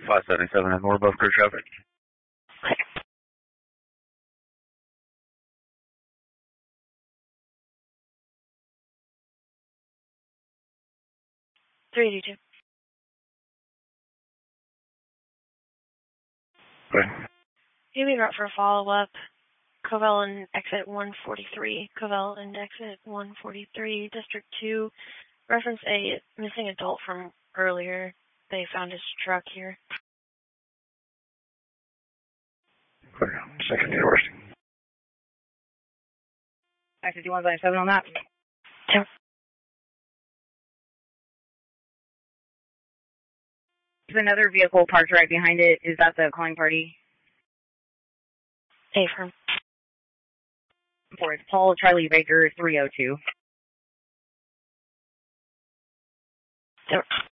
577 and more above clear traffic. 382. Okay. You'll be brought for a follow-up. Covell and exit 143. Covell and exit 143, District 2. Reference a missing adult from earlier. They found his truck here. Okay. Second yours. I-51-7 on that. Yeah. There's another vehicle parked right behind it. Is that the calling party? Affirm. For it's Paul Charlie Baker 302. Yep.